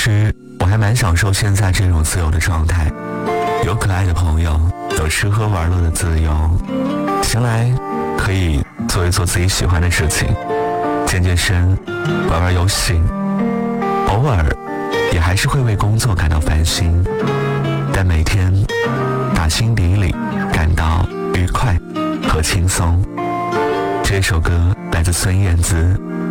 实我还蛮享受现在这种自由的状态，有可爱的朋友，有吃喝玩乐的自由，闲来可以做一做自己喜欢的事情，健健身，玩玩游戏，偶尔也还是会为工作感到烦心，但每天打心底里感到愉快和轻松。这首歌来自孙燕姿，